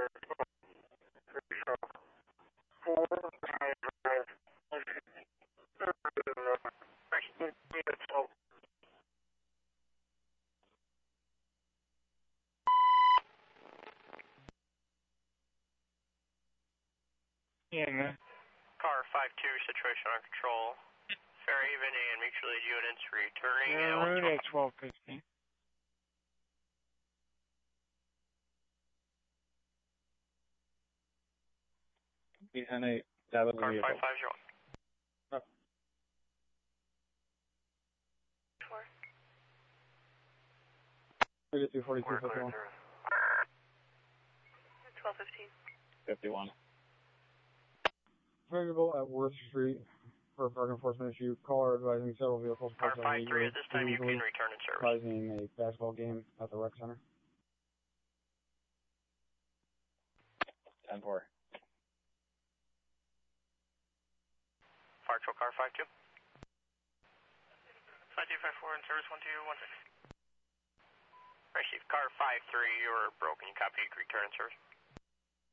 Yeah. Car 5-2, situation under control. Fairhaven and mutual aid units returning at 1215. B10-8, establish Car vehicle. 5501. 324251. 1215. 51. Variable at Worth Street for a park enforcement issue. Caller advising several vehicles Car parked 5-3, at this time you can return in service. Advising a basketball game at the rec center. 10-4. Fire patrol car 5-2. 5254 in service 1216. Receive car 5-3, you are broken. You copy, return in service.